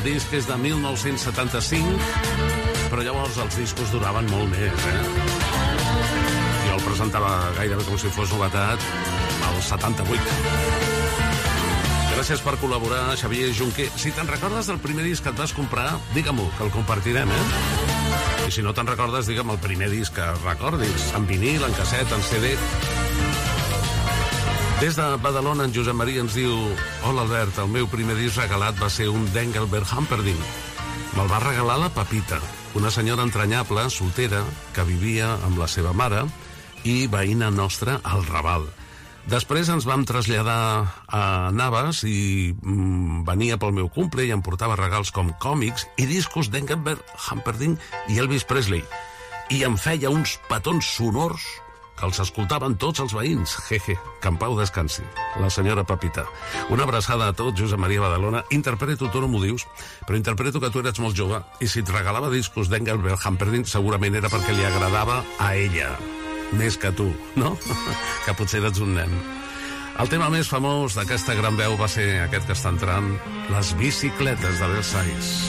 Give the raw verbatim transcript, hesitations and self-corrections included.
disc és de mil nou-cents setanta-cinc, però llavors els discos duraven molt més, eh? Jo el presentava gairebé com si fos novetat al setanta-vuit. Gràcies per col·laborar, Xavier Junquer. Si te'n recordes del primer disc que et vas comprar, digue-m'ho, que el compartirem, eh? I si no te'n recordes, digue'm el primer disc que recordis, en vinil, en casset, en C D. Des de Badalona, en Josep Maria ens diu: hola, Albert, el meu primer disc regalat va ser un d'Engelbert Humperdinck. Me'l va regalar la Pepita, una senyora entranyable, soltera, que vivia amb la seva mare i veïna nostra al Raval. Després ens vam traslladar a Navas i mm, venia pel meu cumple i em portava regals com còmics i discos d'Engelbert Humperdinck i Elvis Presley. I em feia uns petons sonors que els escoltaven tots els veïns. Jeje, que en pau descansi. La senyora Pepita. Una abraçada a tots, Josep Maria Badalona. Interpreto, tu no m'ho dius, però interpreto que tu eres molt jove i si et regalava discos d'Engelbert Humperdinck segurament era perquè li agradava a ella. Més que tu, no? Que potser eres un nen. El tema més famós d'aquesta gran veu va ser aquest que està entrant, les bicicletes de Versailles.